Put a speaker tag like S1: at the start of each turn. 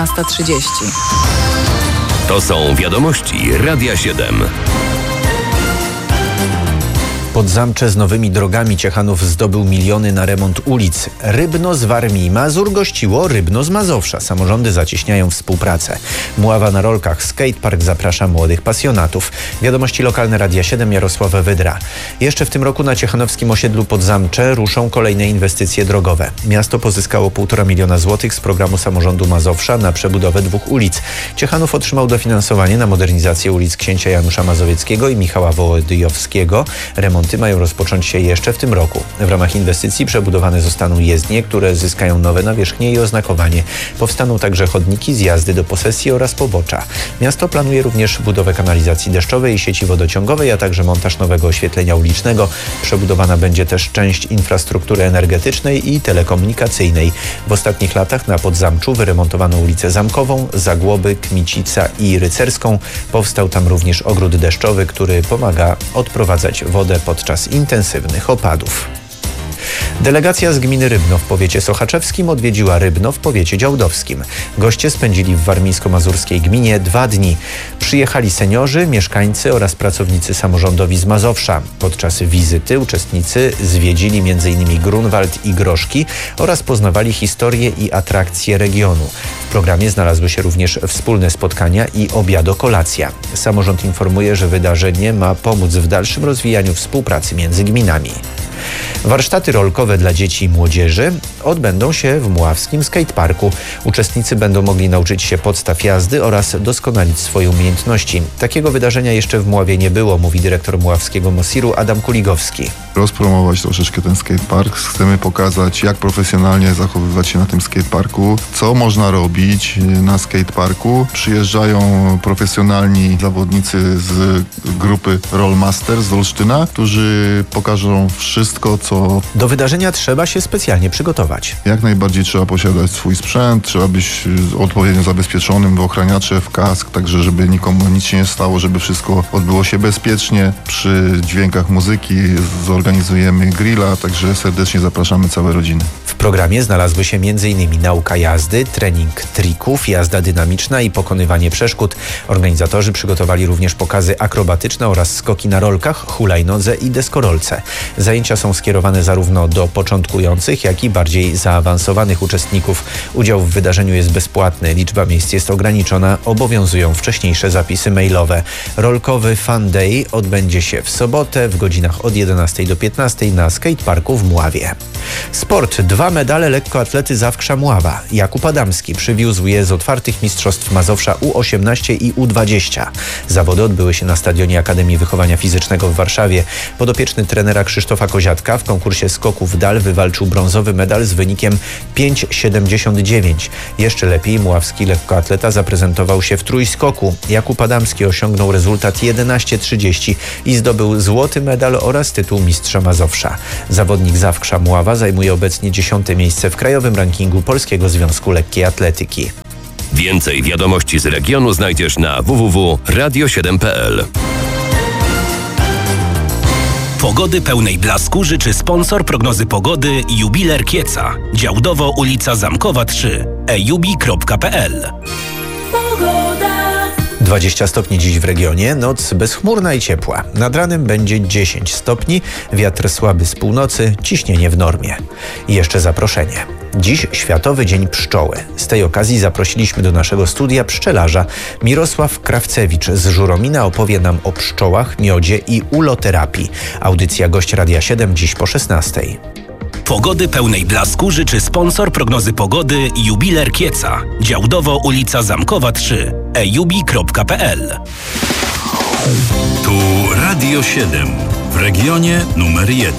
S1: 12:30.
S2: To są wiadomości Radia 7.
S3: Podzamcze z nowymi drogami Ciechanów zdobył miliony na remont ulic. Rybno z Warmii i Mazur gościło Rybno z Mazowsza. Samorządy zacieśniają współpracę. Mława na rolkach. Skatepark zaprasza młodych pasjonatów. Wiadomości lokalne Radia 7, Jarosław Wydra. Jeszcze w tym roku na ciechanowskim osiedlu Podzamcze ruszą kolejne inwestycje drogowe. Miasto pozyskało 1,5 miliona złotych z programu samorządu Mazowsza na przebudowę 2 ulic. Ciechanów otrzymał dofinansowanie na modernizację ulic Księcia Janusza Mazowieckiego i Michała Wołodyjowskiego. Remonty mają rozpocząć się jeszcze w tym roku. W ramach inwestycji przebudowane zostaną jezdnie, które zyskają nowe nawierzchnie i oznakowanie. Powstaną także chodniki, zjazdy do posesji oraz pobocza. Miasto planuje również budowę kanalizacji deszczowej i sieci wodociągowej, a także montaż nowego oświetlenia ulicznego. Przebudowana będzie też część infrastruktury energetycznej i telekomunikacyjnej. W ostatnich latach na Podzamczu wyremontowano ulicę Zamkową, Zagłoby, Kmicica i Rycerską. Powstał tam również ogród deszczowy, który pomaga odprowadzać wodę podczas intensywnych opadów. Delegacja z gminy Rybno w powiecie sochaczewskim odwiedziła Rybno w powiecie działdowskim. Goście spędzili w warmińsko-mazurskiej gminie 2 dni. Przyjechali seniorzy, mieszkańcy oraz pracownicy samorządowi z Mazowsza. Podczas wizyty uczestnicy zwiedzili m.in. Grunwald i Groszki oraz poznawali historię i atrakcje regionu. W programie znalazły się również wspólne spotkania i obiado-kolacja. Samorząd informuje, że wydarzenie ma pomóc w dalszym rozwijaniu współpracy między gminami. Warsztaty rolkowe dla dzieci i młodzieży odbędą się w Mławskim Skateparku. Uczestnicy będą mogli nauczyć się podstaw jazdy oraz doskonalić swoje umiejętności. Takiego wydarzenia jeszcze w Mławie nie było, mówi dyrektor Mławskiego Mosiru Adam Kuligowski.
S4: Rozpromować troszeczkę ten skatepark. Chcemy pokazać, jak profesjonalnie zachowywać się na tym skateparku, co można robić na skateparku. Przyjeżdżają profesjonalni zawodnicy z grupy Rollmaster z Olsztyna, którzy pokażą wszystko, co...
S3: Do wydarzenia trzeba się specjalnie przygotować.
S4: Jak najbardziej trzeba posiadać swój sprzęt, trzeba być odpowiednio zabezpieczonym w ochraniacze, w kask, także żeby nikomu nic się nie stało, żeby wszystko odbyło się bezpiecznie. Przy dźwiękach muzyki zorganizujemy grilla, także serdecznie zapraszamy całe rodziny.
S3: W programie znalazły się m.in. nauka jazdy, trening trików, jazda dynamiczna i pokonywanie przeszkód. Organizatorzy przygotowali również pokazy akrobatyczne oraz skoki na rolkach, hulajnodze i deskorolce. Zajęcia są skierowane zarówno do początkujących, jak i bardziej zaawansowanych uczestników. Udział w wydarzeniu jest bezpłatny, liczba miejsc jest ograniczona, obowiązują wcześniejsze zapisy mailowe. Rolkowy Fun Day odbędzie się w sobotę w godzinach od 11 do 15 na skateparku w Mławie. Sport. 2 medale lekkoatlety Zawkrza Mława. Jakub Adamski przywiózł je z otwartych mistrzostw Mazowsza U18 i U20. Zawody odbyły się na stadionie Akademii Wychowania Fizycznego w Warszawie. Podopieczny trenera Krzysztofa Koziatka w konkursie skoków w dal wywalczył brązowy medal z wynikiem 5,79. Jeszcze lepiej mławski lekkoatleta zaprezentował się w trójskoku. Jakub Adamski osiągnął rezultat 11,30 i zdobył złoty medal oraz tytuł mistrza Mazowsza. Zawodnik Zawkrza Mława zajmuje obecnie 10. miejsce w krajowym rankingu Polskiego Związku Lekkiej Atletyki.
S2: Więcej wiadomości z regionu znajdziesz na www.radio7.pl.
S5: Pogody pełnej blasku życzy sponsor prognozy pogody Jubiler Kieca. Działdowo ulica Zamkowa 3. ejubi.pl.
S3: 20 stopni dziś w regionie, noc bezchmurna i ciepła. Nad ranem będzie 10 stopni, wiatr słaby z północy, ciśnienie w normie. I jeszcze zaproszenie. Dziś Światowy Dzień Pszczoły. Z tej okazji zaprosiliśmy do naszego studia pszczelarza. Mirosław Krawcewicz z Żuromina opowie nam o pszczołach, miodzie i uloterapii. Audycja Gość Radia 7 dziś po 16.
S5: Pogody pełnej blasku życzy sponsor prognozy pogody Jubiler Kieca. Działdowo ulica Zamkowa 3. ejubi.pl.
S6: Tu Radio 7 w regionie numer 1.